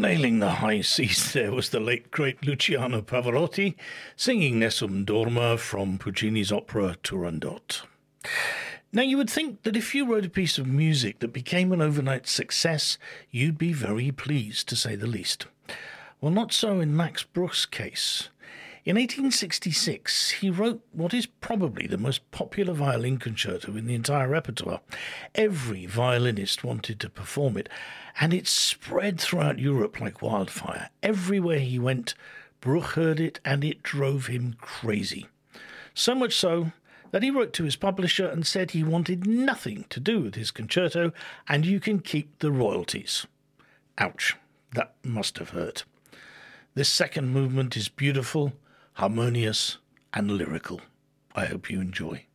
Nailing the high Cs there was the late great Luciano Pavarotti singing Nessun Dorma from Puccini's opera Turandot. Now, you would think that if you wrote a piece of music that became an overnight success, you'd be very pleased, to say the least. Well, not so in Max Bruch's case. In 1866, he wrote what is probably the most popular violin concerto in the entire repertoire. Every violinist wanted to perform it, and it spread throughout Europe like wildfire. Everywhere he went, Bruch heard it, and it drove him crazy. So much so that he wrote to his publisher and said he wanted nothing to do with his concerto, and you can keep the royalties. Ouch, that must have hurt. This second movement is beautiful, harmonious, and lyrical. I hope you enjoy.